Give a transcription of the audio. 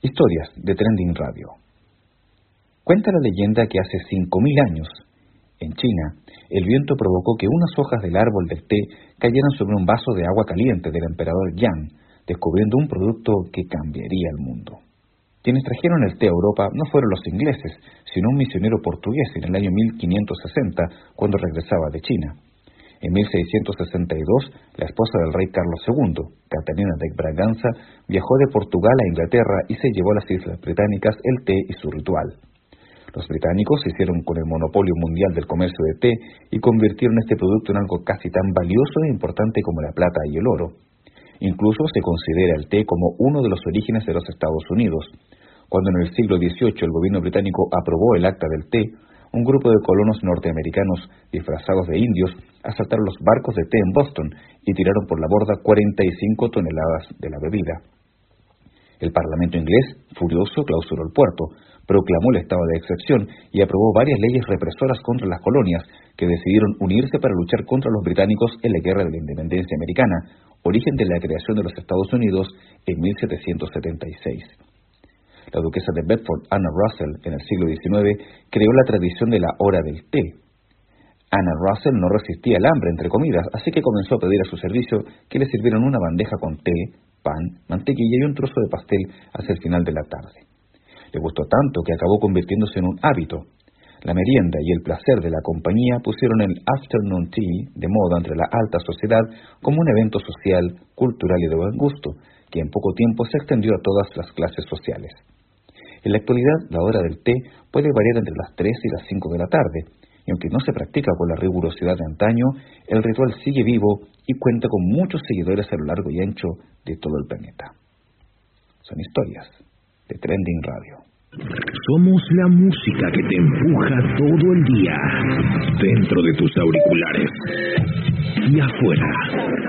Historias de Trending Radio. Cuenta la leyenda que hace 5.000 años, en China, el viento provocó que unas hojas del árbol del té cayeran sobre un vaso de agua caliente del emperador Yang, descubriendo un producto que cambiaría el mundo. Quienes trajeron el té a Europa no fueron los ingleses, sino un misionero portugués en el año 1560, cuando regresaba de China. En 1662, la esposa del rey Carlos II, Catalina de Braganza, viajó de Portugal a Inglaterra y se llevó a las Islas Británicas el té y su ritual. Los británicos se hicieron con el monopolio mundial del comercio de té y convirtieron este producto en algo casi tan valioso e importante como la plata y el oro. Incluso se considera el té como uno de los orígenes de los Estados Unidos. Cuando en el siglo XVIII el gobierno británico aprobó el Acta del Té, un grupo de colonos norteamericanos disfrazados de indios asaltaron los barcos de té en Boston y tiraron por la borda 45 toneladas de la bebida. El Parlamento inglés, furioso, clausuró el puerto, proclamó el estado de excepción y aprobó varias leyes represoras contra las colonias que decidieron unirse para luchar contra los británicos en la Guerra de la Independencia Americana, origen de la creación de los Estados Unidos en 1776. La duquesa de Bedford, Anna Russell, en el siglo XIX, creó la tradición de la hora del té. Anna Russell no resistía el hambre entre comidas, así que comenzó a pedir a su servicio que le sirvieran una bandeja con té, pan, mantequilla y un trozo de pastel hacia el final de la tarde. Le gustó tanto que acabó convirtiéndose en un hábito. La merienda y el placer de la compañía pusieron el afternoon tea de moda entre la alta sociedad como un evento social, cultural y de buen gusto, que en poco tiempo se extendió a todas las clases sociales. En la actualidad, la hora del té puede variar entre las 3 y las 5 de la tarde, y aunque no se practica con la rigurosidad de antaño, el ritual sigue vivo y cuenta con muchos seguidores a lo largo y ancho de todo el planeta. Son historias de Trending Radio. Somos la música que te empuja todo el día, dentro de tus auriculares y afuera.